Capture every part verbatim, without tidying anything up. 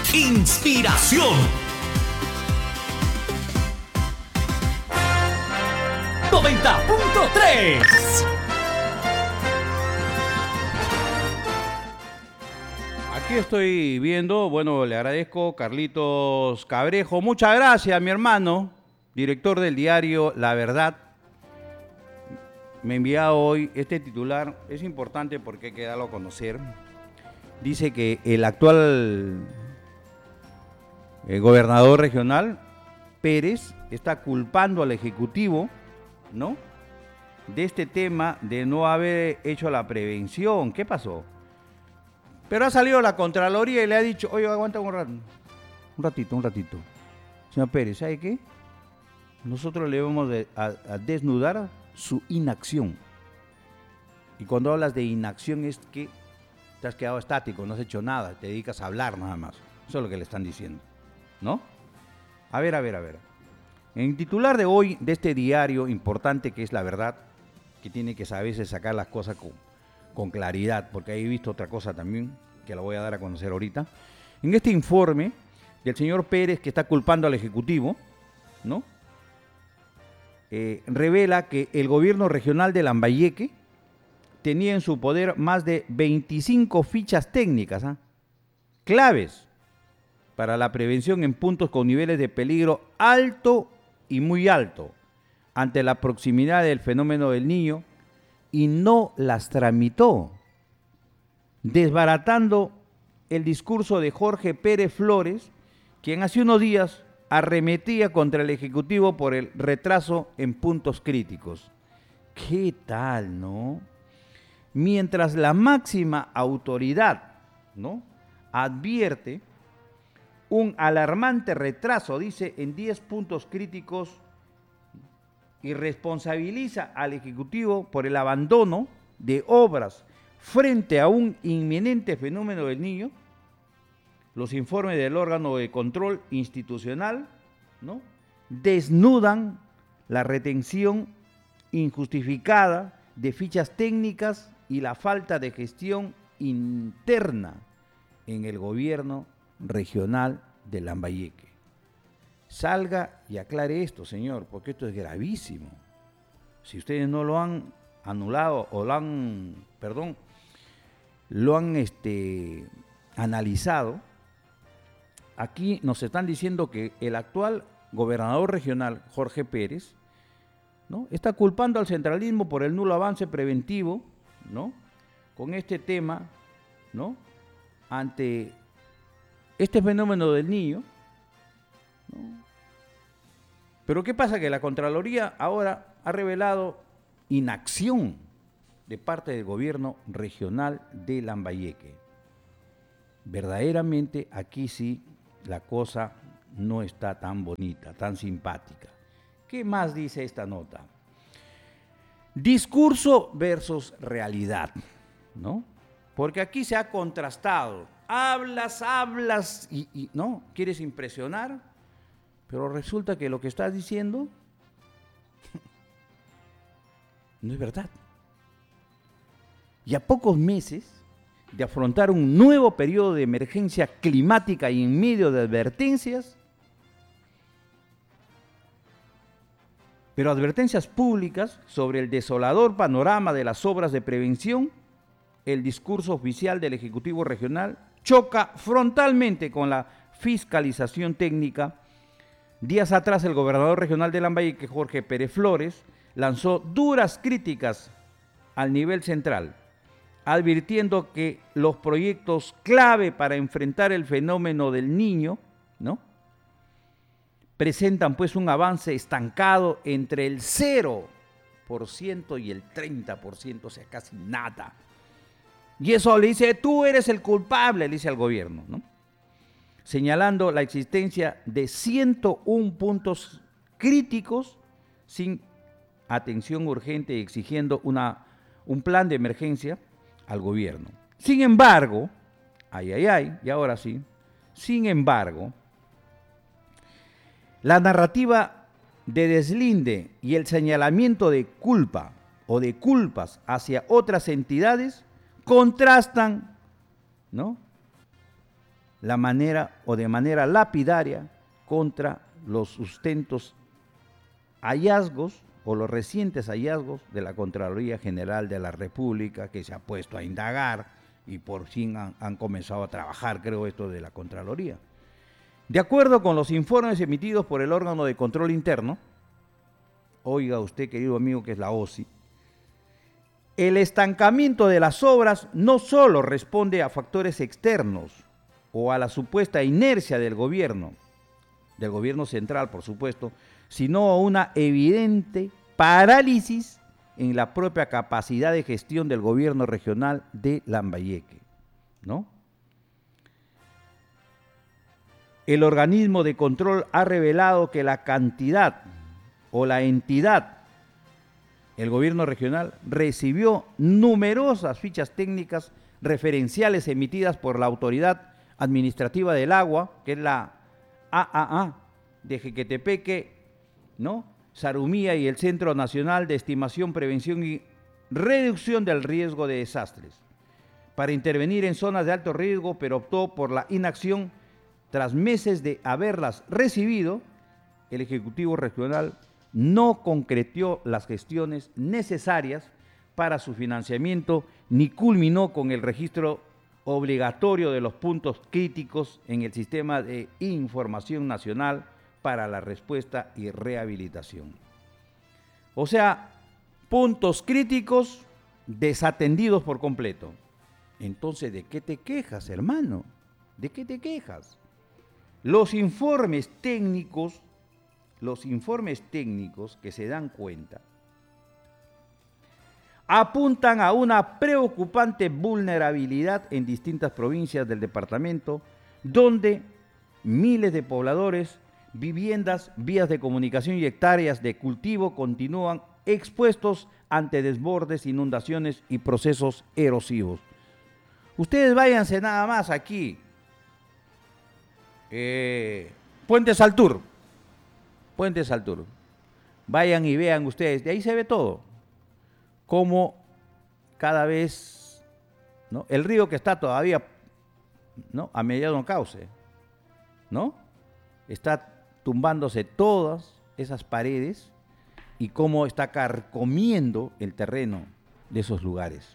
Inspiración. noventa punto tres. Aquí estoy viendo, bueno, le agradezco, Carlitos Cabrejo. Muchas gracias, mi hermano, director del diario La Verdad. Me envía hoy este titular, es importante porque hay que darlo a conocer. Dice que el actual el gobernador regional, Pérez, está culpando al Ejecutivo, ¿no?, de este tema de no haber hecho la prevención. ¿Qué pasó? Pero ha salido la Contraloría y le ha dicho, oye, aguanta un rato, un ratito, un ratito. Señor Pérez, ¿sabe qué? Nosotros le vamos a, a desnudar su inacción. Y cuando hablas de inacción es que te has quedado estático, no has hecho nada, te dedicas a hablar nada más. Eso es lo que le están diciendo, ¿no? A ver, a ver, a ver. En el titular de hoy, de este diario importante que es La Verdad, que tiene que saberse sacar las cosas con, con claridad, porque ahí he visto otra cosa también, que la voy a dar a conocer ahorita. En este informe del señor Pérez, que está culpando al Ejecutivo, ¿no?, Eh, revela que el gobierno regional de Lambayeque tenía en su poder más de veinticinco fichas técnicas, ¿eh?, claves para la prevención en puntos con niveles de peligro alto y muy alto ante la proximidad del fenómeno del Niño, y no las tramitó, desbaratando el discurso de Jorge Pérez Flores, quien hace unos días arremetía contra el Ejecutivo por el retraso en puntos críticos. ¿Qué tal, no? Mientras la máxima autoridad, ¿no?, advierte un alarmante retraso, dice, en diez puntos críticos, y responsabiliza al Ejecutivo por el abandono de obras frente a un inminente fenómeno del Niño, los informes del órgano de control institucional, ¿no?, desnudan la retención injustificada de fichas técnicas y la falta de gestión interna en el gobierno regional de Lambayeque. Salga y aclare esto, señor, porque esto es gravísimo. Si ustedes no lo han anulado o lo han, perdón, lo han este, analizado, aquí nos están diciendo que el actual gobernador regional, Jorge Pérez, ¿no?, está culpando al centralismo por el nulo avance preventivo, ¿no?, con este tema, ¿no?, ante este fenómeno del Niño, ¿no? Pero ¿qué pasa? Que la Contraloría ahora ha revelado inacción de parte del gobierno regional de Lambayeque. Verdaderamente aquí sí la cosa no está tan bonita, tan simpática. ¿Qué más dice esta nota? Discurso versus realidad, ¿no? Porque aquí se ha contrastado. Hablas, hablas y, y no, quieres impresionar, pero resulta que lo que estás diciendo no es verdad. Y a pocos meses de afrontar un nuevo periodo de emergencia climática y en medio de advertencias, pero advertencias públicas sobre el desolador panorama de las obras de prevención, el discurso oficial del Ejecutivo Regional choca frontalmente con la fiscalización técnica. Días atrás, el gobernador regional de Lambayeque, Jorge Pérez Flores, lanzó duras críticas al nivel central, advirtiendo que los proyectos clave para enfrentar el fenómeno del Niño, ¿no?, presentan pues un avance estancado entre el cero por ciento y el treinta por ciento, o sea, casi nada. Y eso le dice, tú eres el culpable, le dice al gobierno, ¿no?, señalando la existencia de ciento uno puntos críticos sin atención urgente y exigiendo una, un plan de emergencia al gobierno. Sin embargo, ay, ay, ay, y ahora sí, sin embargo, la narrativa de deslinde y el señalamiento de culpa o de culpas hacia otras entidades contrastan, ¿no?, la manera o de manera lapidaria contra los sustentos hallazgos o los recientes hallazgos de la Contraloría General de la República, que se ha puesto a indagar y por fin han, han comenzado a trabajar, creo, esto de la Contraloría. De acuerdo con los informes emitidos por el órgano de control interno, oiga usted, querido amigo, que es la O S I, el estancamiento de las obras no solo responde a factores externos o a la supuesta inercia del gobierno, del gobierno central, por supuesto, sino a una evidente parálisis en la propia capacidad de gestión del gobierno regional de Lambayeque, ¿no? El organismo de control ha revelado que la cantidad o la entidad, el gobierno regional, recibió numerosas fichas técnicas referenciales emitidas por la Autoridad Administrativa del Agua, que es la A A A de Jequetepeque, ¿no? Sarumía, y el Centro Nacional de Estimación, Prevención y Reducción del Riesgo de Desastres, para intervenir en zonas de alto riesgo, pero optó por la inacción. Tras meses de haberlas recibido, el Ejecutivo Regional no concretó las gestiones necesarias para su financiamiento ni culminó con el registro obligatorio de los puntos críticos en el Sistema de Información Nacional para la Respuesta y Rehabilitación. O sea, puntos críticos desatendidos por completo. Entonces, ¿de qué te quejas, hermano? ¿De qué te quejas? Los informes técnicos, los informes técnicos que se dan cuenta, apuntan a una preocupante vulnerabilidad en distintas provincias del departamento, donde miles de pobladores, viviendas, vías de comunicación y hectáreas de cultivo continúan expuestos ante desbordes, inundaciones y procesos erosivos. Ustedes váyanse nada más aquí, eh, Puente Saltur, Puente Saltur, vayan y vean ustedes, de ahí se ve todo, cómo cada vez, ¿no?, el río que está todavía, ¿no?, a mediano cauce, ¿no?, está tumbándose todas esas paredes y cómo está carcomiendo el terreno de esos lugares.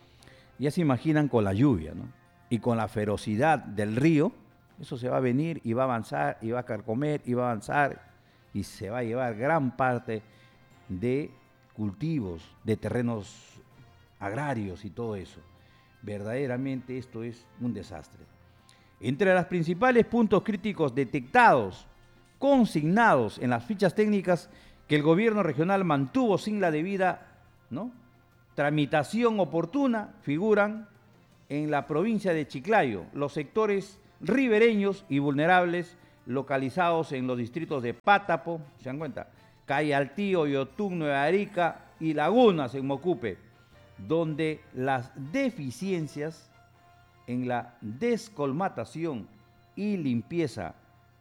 Ya se imaginan con la lluvia, ¿no?, y con la ferocidad del río, eso se va a venir y va a avanzar y va a carcomer y va a avanzar y se va a llevar gran parte de cultivos, de terrenos agrarios y todo eso. Verdaderamente esto es un desastre. Entre los principales puntos críticos detectados, consignados en las fichas técnicas que el gobierno regional mantuvo sin la debida, ¿no?, tramitación oportuna, figuran en la provincia de Chiclayo los sectores ribereños y vulnerables localizados en los distritos de Pátapo, ¿se dan cuenta?, Cayaltío, Yotún, Nueva Arica y Lagunas en Mocupe, donde las deficiencias en la descolmatación y limpieza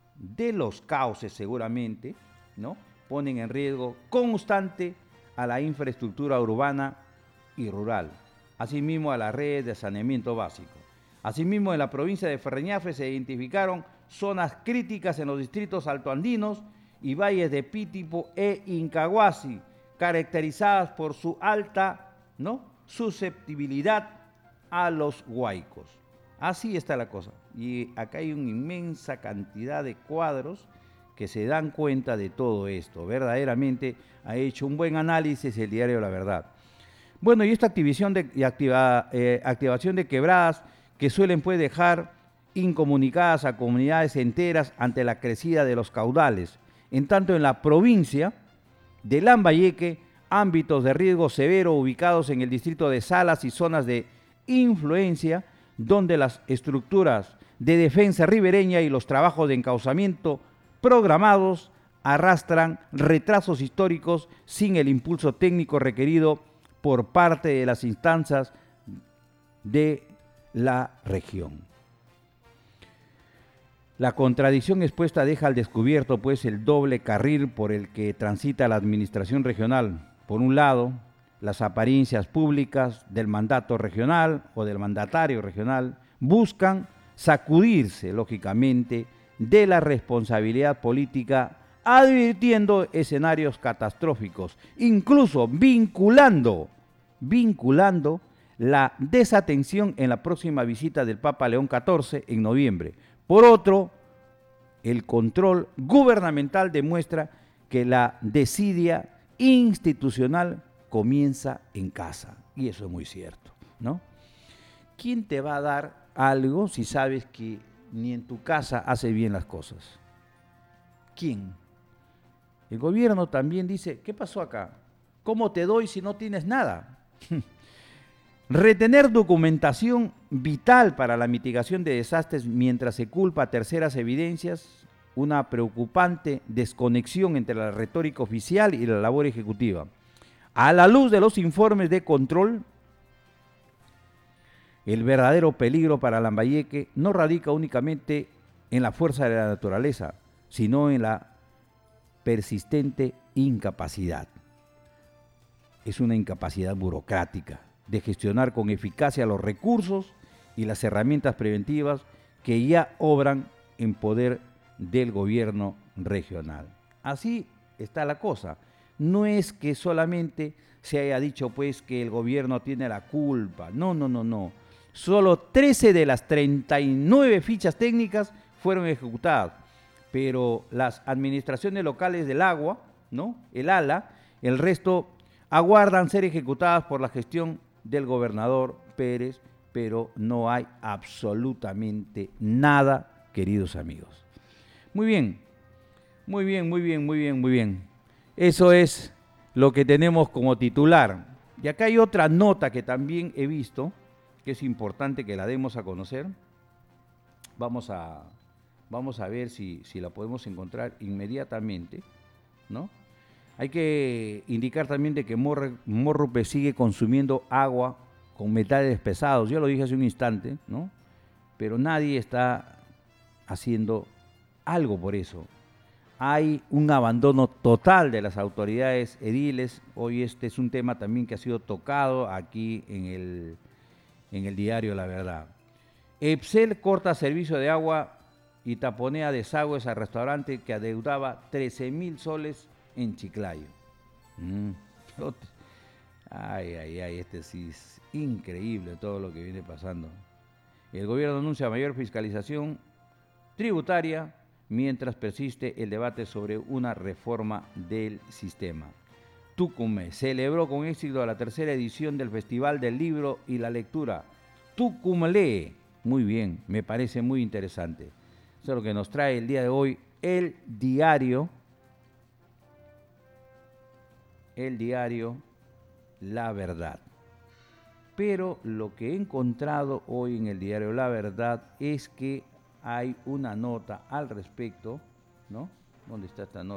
de los cauces seguramente, ¿no?, ponen en riesgo constante a la infraestructura urbana y rural, asimismo a la red de saneamiento básico. Asimismo, en la provincia de Ferreñafe se identificaron zonas críticas en los distritos altoandinos y valles de Pitipo e Incahuasi, caracterizadas por su alta, ¿no?, susceptibilidad a los huaicos. Así está la cosa. Y acá hay una inmensa cantidad de cuadros que se dan cuenta de todo esto. Verdaderamente ha hecho un buen análisis el diario La Verdad. Bueno, y esta activación de, y activa, eh, activación de quebradas que suelen pues dejar incomunicadas a comunidades enteras ante la crecida de los caudales. En tanto, en la provincia de Lambayeque, ámbitos de riesgo severo ubicados en el distrito de Salas y zonas de influencia, donde las estructuras de defensa ribereña y los trabajos de encauzamiento programados arrastran retrasos históricos sin el impulso técnico requerido por parte de las instancias de la región. La contradicción expuesta deja al descubierto pues el doble carril por el que transita la administración regional. Por un lado, las apariencias públicas del mandato regional o del mandatario regional buscan sacudirse, lógicamente, de la responsabilidad política, advirtiendo escenarios catastróficos, incluso vinculando, vinculando la desatención en la próxima visita del Papa León catorce en noviembre. Por otro, el control gubernamental demuestra que la desidia institucional comienza en casa. Y eso es muy cierto, ¿no? ¿Quién te va a dar algo si sabes que ni en tu casa hace bien las cosas? ¿Quién? El gobierno también dice, ¿qué pasó acá? ¿Cómo te doy si no tienes nada? Retener documentación vital para la mitigación de desastres mientras se culpa a terceras evidencias, una preocupante desconexión entre la retórica oficial y la labor ejecutiva. A la luz de los informes de control, el verdadero peligro para Lambayeque no radica únicamente en la fuerza de la naturaleza, sino en la persistente incapacidad. Es una incapacidad burocrática de gestionar con eficacia los recursos y las herramientas preventivas que ya obran en poder del gobierno regional. Así está la cosa. No es que solamente se haya dicho pues que el gobierno tiene la culpa. No, no, no, no. Solo trece de las treinta y nueve fichas técnicas fueron ejecutadas, pero las administraciones locales del agua, ¿no? El ALA, el resto aguardan ser ejecutadas por la gestión del gobernador Pérez, pero no hay absolutamente nada, queridos amigos. Muy bien, muy bien, muy bien, muy bien, muy bien. Eso es lo que tenemos como titular. Y acá hay otra nota que también he visto, que es importante que la demos a conocer. Vamos a, vamos a ver si, si la podemos encontrar inmediatamente, ¿no? Hay que indicar también de que Morre, Morrupe sigue consumiendo agua con metales pesados. Yo lo dije hace un instante, ¿no? Pero nadie está haciendo algo por eso. Hay un abandono total de las autoridades ediles. Hoy este es un tema también que ha sido tocado aquí en el, en el diario La Verdad. EPSEL corta servicio de agua y taponea desagües al restaurante que adeudaba trece mil soles en Chiclayo. Mm. Ay, ay, ay, este sí es increíble todo lo que viene pasando. El gobierno anuncia mayor fiscalización tributaria mientras persiste el debate sobre una reforma del sistema. Tucumé celebró con éxito la tercera edición del Festival del Libro y la Lectura. Tucumé lee. Muy bien, me parece muy interesante. Eso es lo que nos trae el día de hoy el diario, el diario La Verdad. Pero lo que he encontrado hoy en el diario La Verdad es que hay una nota al respecto, ¿no? ¿Dónde está esta nota?